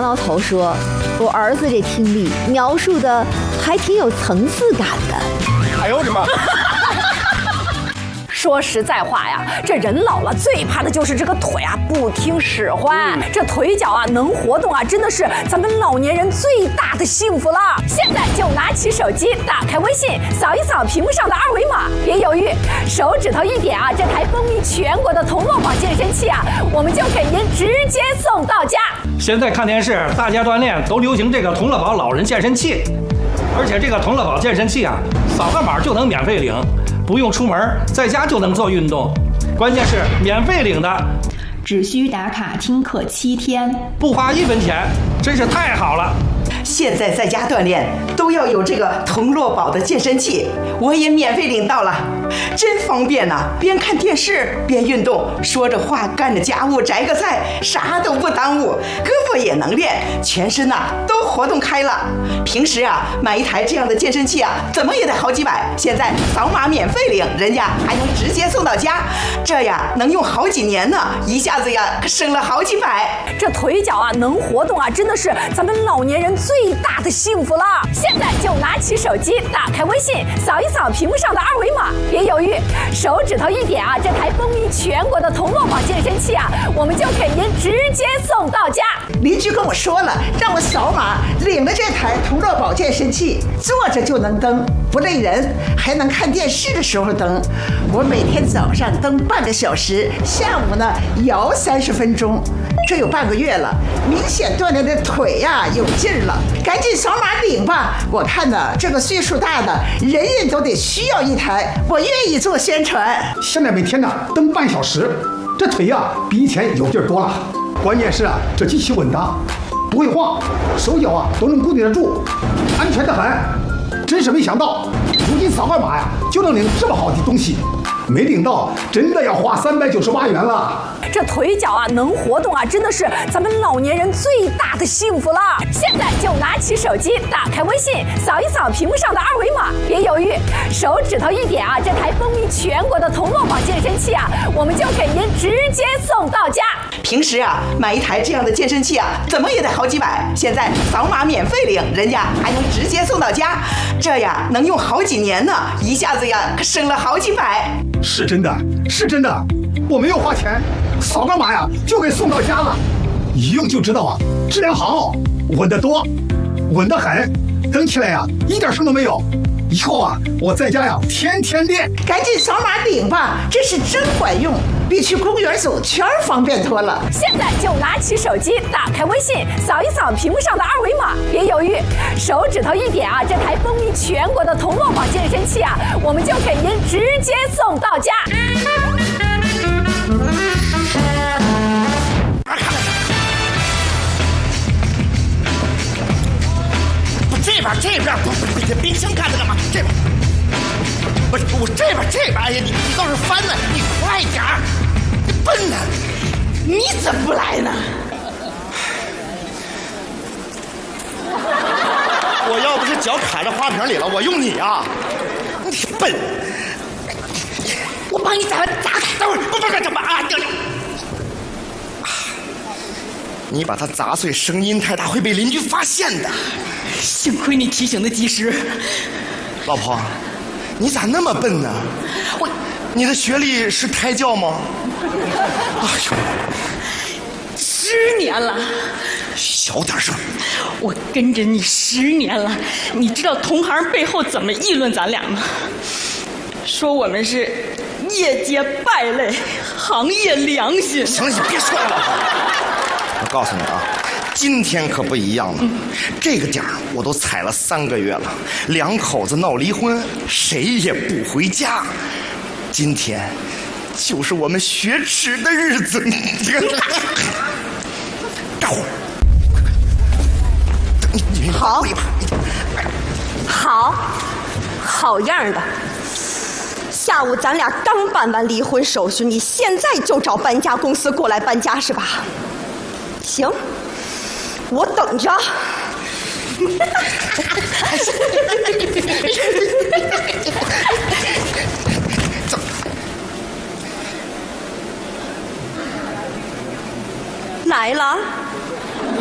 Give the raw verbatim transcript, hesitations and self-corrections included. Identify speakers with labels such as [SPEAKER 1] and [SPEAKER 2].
[SPEAKER 1] 挠头说：“我儿子这听力描述的还挺有层次感的。”
[SPEAKER 2] 哎呦我的妈！
[SPEAKER 3] 说实在话呀，这人老了最怕的就是这个腿啊不听使唤，嗯、这腿脚啊能活动啊，真的是咱们老年人最大的幸福了。现在就拿起手机，打开微信，扫一扫屏幕上的二维码，别犹豫，手指头一点啊，这台风靡全国的同乐宝健身器啊，我们就给您直接送到家。
[SPEAKER 4] 现在看电视，大家锻炼都流行这个同乐宝老人健身器，而且这个同乐宝健身器啊，扫个码就能免费领。不用出门，在家就能做运动，关键是免费领的，
[SPEAKER 5] 只需打卡听课七天，
[SPEAKER 4] 不花一分钱，真是太好了。
[SPEAKER 6] 现在在家锻炼都要有这个同乐宝的健身器，我也免费领到了，真方便呐、啊！边看电视边运动，说着话干着家务摘个菜，啥都不耽误，胳膊也能练，全身呐、啊、都活动开了。平时啊买一台这样的健身器啊，怎么也得好几百，现在扫码免费领，人家还能直接送到家，这呀能用好几年呢，一下子呀可省了好几百。
[SPEAKER 3] 这腿脚啊能活动啊，真的是咱们老年人最大的幸福了。现在就拿起手机，打开微信，扫一扫屏幕上的二维码，别犹豫，手指头一点啊，这台风靡全国的同乐宝健身器啊，我们就给您直接送到家。
[SPEAKER 7] 邻居跟我说了，让我扫码领了这台同乐宝健身器，坐着就能蹬，不累人，还能看电视的时候蹬。我每天早上蹬半个小时，下午呢摇三十分钟，这有半个月了，明显锻炼的腿呀、啊、有劲儿了。赶紧扫码领吧！我看呢，这个岁数大的人人都得需要一台，我愿意做宣传。
[SPEAKER 2] 现在每天呢蹬半小时，这腿呀、啊、比以前有劲儿多了。关键是啊，这机器稳当，不会晃，手脚啊都能固定得住，安全得很。真是没想到，如今扫个码呀就能领这么好的东西，没领到真的要花三百九十八元了。
[SPEAKER 3] 这腿脚啊能活动啊，真的是咱们老年人最大的幸福了。现在就拿起手机，打开微信，扫一扫屏幕上的二维码，别犹豫，手指头一点啊，这台风靡全国的同乐宝健身器啊，我们就给您直接送到家。
[SPEAKER 6] 平时啊买一台这样的健身器啊，怎么也得好几百，现在扫码免费领，人家还能直接送到家，这呀能用好几年呢，一下子呀可省了好几百。
[SPEAKER 2] 是真的，是真的，我没有花钱，扫个码呀就给送到家了，一用就知道啊，质量好，稳得多，稳得很，蹬起来呀一点声都没有。以后啊我在家呀天天练。
[SPEAKER 7] 赶紧扫码领吧，这是真管用，比去公园走圈方便多了。
[SPEAKER 3] 现在就拿起手机，打开微信，扫一扫屏幕上的二维码，别犹豫，手指头一点啊，这台风靡全国的同乐宝健身器啊，我们就给您直接送到家。
[SPEAKER 8] 这边这边不不不，冰箱看着干嘛？这边不是我这边这边，哎呀，你你倒是翻呢，你快点儿！你笨呢，你怎么不来呢？我要不是脚卡在花瓶里了，我用你啊！你笨！我帮你打打开，等会儿不不不，怎么啊？你把它砸碎，声音太大会被邻居发现的。
[SPEAKER 9] 幸亏你提醒的及时。
[SPEAKER 8] 老婆，你咋那么笨呢？我，你的学历是胎教吗？哎呦，
[SPEAKER 9] 十年了。
[SPEAKER 8] 小点声。
[SPEAKER 9] 我跟着你十年了，你知道同行背后怎么议论咱俩吗？说我们是业界败类，行业良心。
[SPEAKER 8] 行了，你别说了，老婆。我告诉你啊，今天可不一样了。嗯、这个点儿我都踩了三个月了，两口子闹离婚，谁也不回家。今天就是我们雪耻的日子。大伙儿，
[SPEAKER 1] 好，好，好样的！下午咱俩刚办完离婚手续，你现在就找搬家公司过来搬家是吧？行，我等着。来了。